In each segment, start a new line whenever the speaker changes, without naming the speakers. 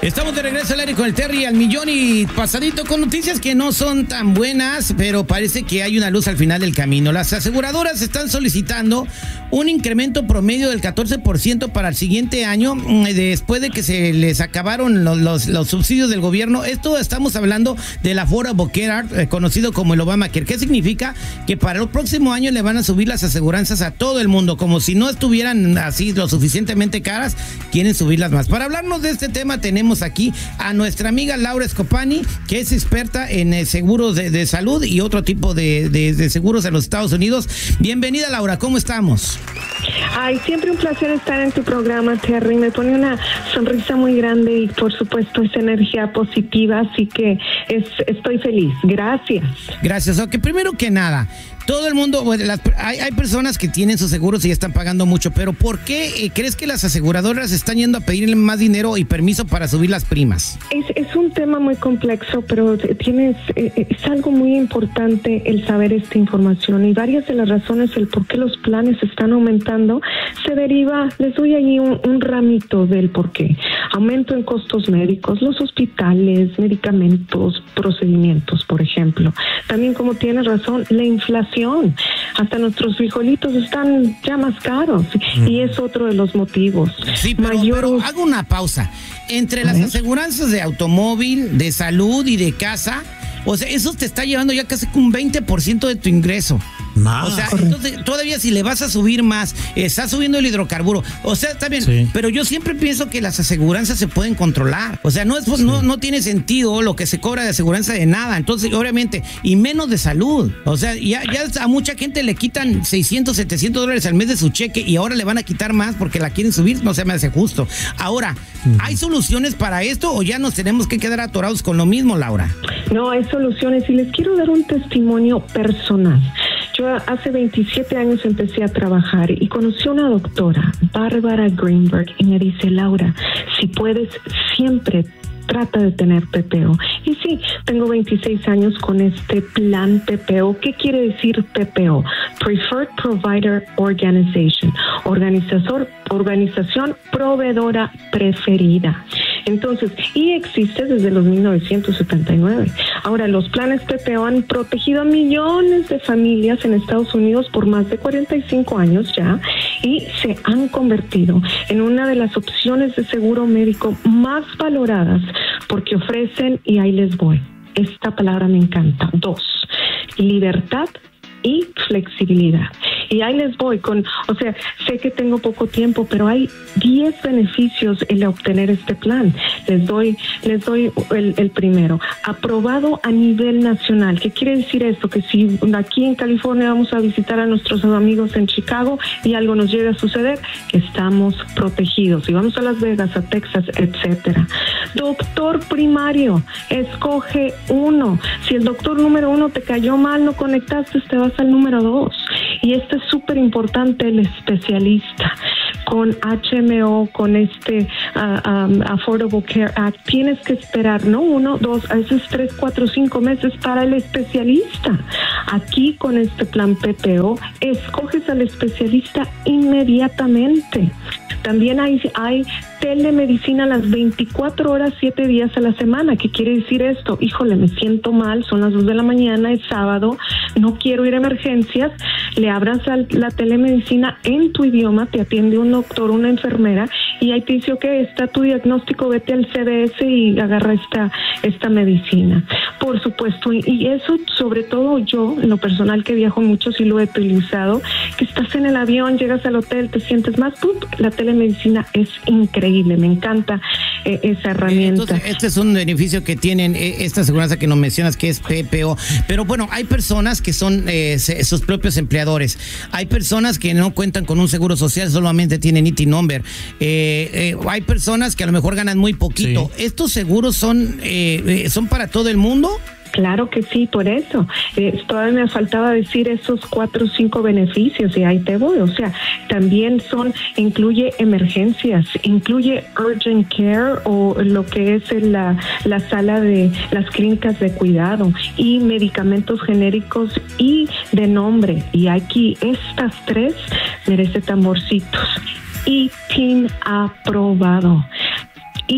Estamos de regreso al aire con el Terry al millón y pasadito con noticias que no son tan buenas, pero parece que hay una luz al final del camino. Las aseguradoras están solicitando un incremento promedio del 14% para el siguiente año, después de que se les acabaron los subsidios del gobierno. Esto estamos hablando del Affordable Care, conocido como el Obamacare. ¿Qué significa? Que para el próximo año le van a subir las aseguranzas a todo el mundo, como si no estuvieran así lo suficientemente caras, quieren subirlas más. Para hablarnos de este tema tenemos aquí a nuestra amiga Laura Scopani, que es experta en seguros de salud y otro tipo de seguros en los Estados Unidos. Bienvenida, Laura, ¿cómo estamos?
Ay, siempre un placer estar en tu programa, Terry. Me pone una sonrisa muy grande y por supuesto esa energía positiva, así que estoy feliz. Gracias.
Gracias. Ok, primero que nada, todo el mundo, hay personas que tienen sus seguros y ya están pagando mucho, pero ¿por qué crees que las aseguradoras están yendo a pedirle más dinero y permiso para subir las primas?
Es un tema muy complejo, pero es algo muy importante el saber esta información, y varias de las razones el por qué los planes están aumentando se deriva, les doy ahí un ramito del por qué. Aumento en costos médicos, los hospitales, medicamentos, procedimientos, por ejemplo. También, como tienes razón, la inflación. Hasta nuestros frijolitos están ya más caros y es otro de los motivos.
Sí, pero hago una pausa. Entre las aseguranzas de automóvil, de salud y de casa, o sea, eso te está llevando ya casi un 20% de tu ingreso. Más. O sea, entonces todavía si le vas a subir más, está subiendo el hidrocarburo. O sea, está bien, sí, pero yo siempre pienso que las aseguranzas se pueden controlar. O sea, no tiene sentido lo que se cobra de aseguranza de nada. Entonces, obviamente, y menos de salud. O sea, ya a mucha gente le quitan $600, $700 al mes de su cheque y ahora le van a quitar más porque la quieren subir. No se me hace justo. Ahora, ¿hay soluciones para esto o ya nos tenemos que quedar atorados con lo mismo, Laura?
No, hay soluciones y les quiero dar un testimonio personal. Yo hace 27 años empecé a trabajar y conocí a una doctora, Bárbara Greenberg, y me dice: Laura, si puedes, siempre trata de tener PPO. Y sí, tengo 26 años con este plan PPO. ¿Qué quiere decir PPO? Preferred Provider Organization. Organización proveedora preferida. Entonces, y existe desde los 1979. Ahora, los planes PPO han protegido a millones de familias en Estados Unidos por más de 45 años ya, y se han convertido en una de las opciones de seguro médico más valoradas porque ofrecen, y ahí les voy, esta palabra me encanta, 2, libertad y flexibilidad. Y ahí les voy o sea, sé que tengo poco tiempo, pero hay 10 beneficios en obtener este plan. Les doy el primero. Aprobado a nivel nacional. ¿Qué quiere decir esto? Que si aquí en California vamos a visitar a nuestros amigos en Chicago y algo nos llega a suceder, que estamos protegidos. Si vamos a Las Vegas, a Texas, etcétera. Doctor primario, escoge uno. Si el doctor número 1 te cayó mal, no conectaste, te vas al número 2. Y esto es súper importante, el especialista. Con HMO, con Affordable Care Act, tienes que esperar, no 1, 2, a veces 3, 4, 5 meses para el especialista. Aquí con este plan PPO, escoges al especialista inmediatamente. También hay telemedicina las 24 horas, 7 días a la semana. ¿Qué quiere decir esto? Híjole, me siento mal, son las 2 de la mañana, es sábado, no quiero ir a emergencias. Le abras la telemedicina en tu idioma, te atiende un doctor, una enfermera, y ahí te dice: ok, está tu diagnóstico, vete al CVS y agarra esta medicina. Por supuesto, y eso sobre todo yo, en lo personal que viajo mucho, sí lo he utilizado, que estás en el avión, llegas al hotel, te sientes más, la telemedicina es increíble, me encanta esa herramienta.
Entonces, este es un beneficio que tienen esta aseguranza que nos mencionas, que es PPO. Pero bueno, hay personas que son sus propios empleadores. Hay personas que no cuentan con un seguro social, solamente tienen IT number. Hay personas que a lo mejor ganan muy poquito. Sí. ¿Estos seguros son para todo el mundo?
Claro que sí, por eso. Todavía me faltaba decir esos 4 o 5 beneficios y ahí te voy. O sea, también incluye emergencias, incluye urgent care o lo que es la sala de las clínicas de cuidado, y medicamentos genéricos y de nombre. Y aquí estas 3 merece tamborcitos. Y team aprobado.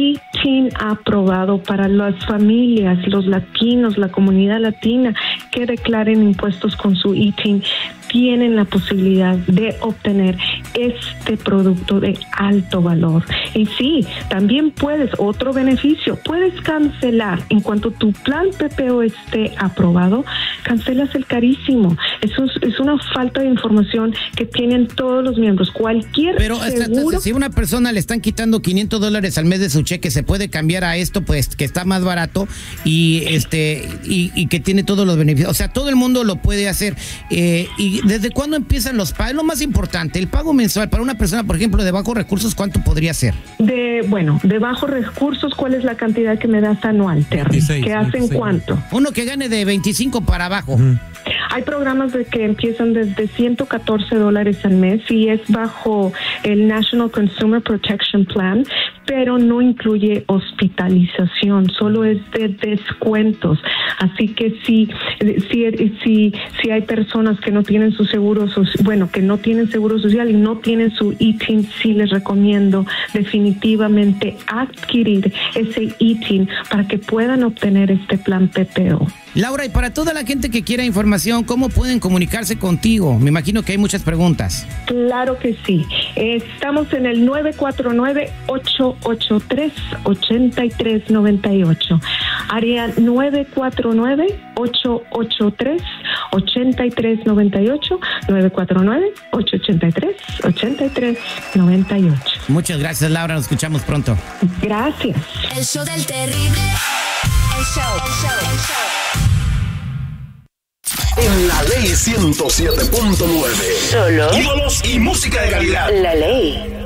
ITIN aprobado para las familias, los latinos, la comunidad latina que declaren impuestos con su ITIN, tienen la posibilidad de obtener este producto de alto valor. Y sí, también otro beneficio, puedes cancelar en cuanto tu plan PPO esté aprobado, cancelas el carísimo. Eso es una falta de información que tienen todos los miembros. Cualquier seguro...
si a una persona le están quitando $500 al mes de su cheque, se puede cambiar a esto, pues, que está más barato y que tiene todos los beneficios. O sea, todo el mundo lo puede hacer. Y ¿desde cuándo empiezan los pagos? Lo más importante, el pago mensual para una persona, por ejemplo, de bajos recursos, ¿cuánto podría ser?
De bajos recursos, ¿cuál es la cantidad que me das anual, Terry?
26,
¿Qué hacen
26.
cuánto?
Uno que gane de 25 para abajo.
Hay programas que empiezan desde $114 al mes y es bajo el National Consumer Protection Plan, pero no incluye hospitalización, solo es de descuentos. Así que si hay personas que no tienen su seguro que no tienen seguro social y no tienen su ITIN, sí les recomiendo definitivamente adquirir ese ITIN para que puedan obtener este plan PPO.
Laura, y para toda la gente que quiera información, ¿cómo pueden comunicarse contigo? Me imagino que hay muchas preguntas.
Claro que sí. Estamos en el 949-883-8398. Área 949-883-8398. 949-883-8398.
Muchas gracias, Laura. Nos escuchamos pronto.
Gracias.
El show del terrible. El show.
En la Ley 107.9.
Solo
Ídolos y música de calidad.
La Ley.